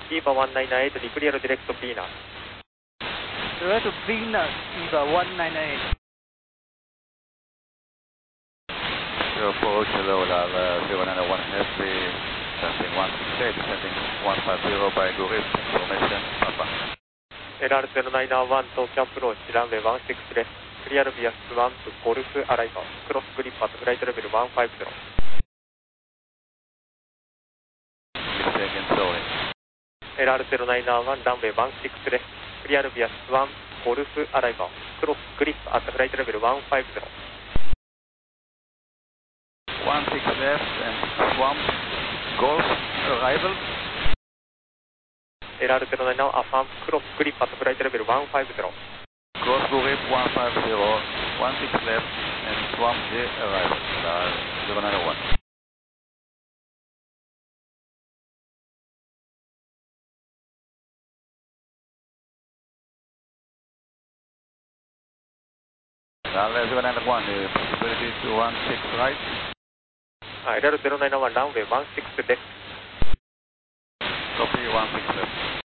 EVA 198, declare direct to Venus. Direct to Venus, EVA 198. 04 Kilo, 091 Heavy, descending 168, descending 150 by Gurip, information, Papa. LR091 東京アプローチ、ランウェイ16です。クリアルビアス1とゴルフアライバー、クロスグリッパーとフライトレベル150。LR091 ランウェイ16です。クリアルビアス1ゴルフアライバー、クロスグリッパーとフライトレベル150。 16 left and swamp, golf, arrival. LR091 アファン、クロスグリッパーとフライトレベル150。 Cross Gurip 150, 16 left and swamp J, arrival. 091. Runway 091, possibility to 16 right. LR091 ランウェイ16です。 Copy 16 left.